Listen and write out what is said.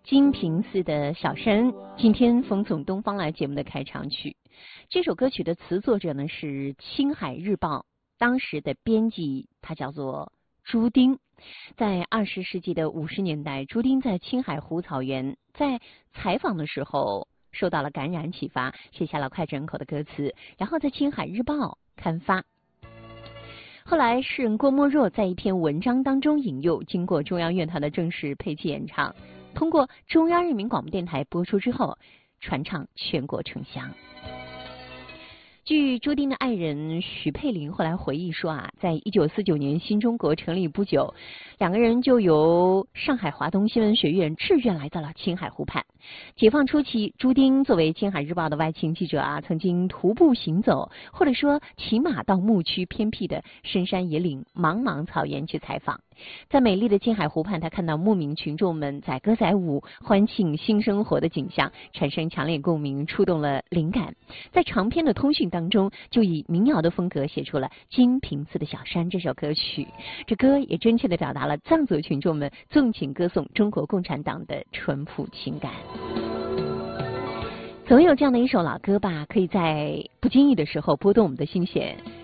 金平寺的小山，今天风从东方来节目的开场曲。这首歌曲的词作者呢是青海日报当时的编辑，他叫做朱丁。在20世纪的50年代，朱丁在青海湖草原在采访的时候受到了感染启发，写下了脍炙人口的歌词，然后在青海日报刊发。后来诗人郭沫若在一篇文章当中引用，经过中央乐团的正式配器演唱，通过中央人民广播电台播出之后，传唱全国城乡。据朱丁的爱人许佩玲后来回忆说在1949年新中国成立不久，两个人就由上海华东新闻学院志愿来到了青海湖畔。解放初期，朱丁作为青海日报的外勤记者曾经徒步行走，或者说骑马到牧区偏僻的深山野岭、茫茫草原去采访。在美丽的青海湖畔，他看到牧民群众们载歌载舞，欢庆新生活的景象，产生强烈共鸣，触动了灵感。在长篇的通讯当中，就以民谣的风格写出了《金平寺的小山》这首歌曲。这歌也真切地表达了藏族群众们纵情歌颂中国共产党的淳朴情感。总有这样的一首老歌吧，可以在不经意的时候拨动我们的心弦。